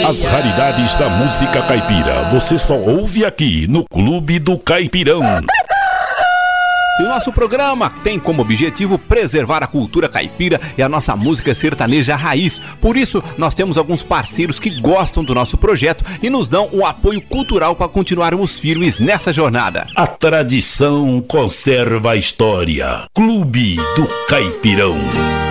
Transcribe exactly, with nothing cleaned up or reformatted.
As raridades da música caipira você só ouve aqui no Clube do Caipirão. E o nosso programa tem como objetivo preservar a cultura caipira e a nossa música sertaneja raiz. Por isso, nós temos alguns parceiros que gostam do nosso projeto e nos dão um apoio cultural para continuarmos firmes nessa jornada. A tradição conserva a história. Clube do Caipirão.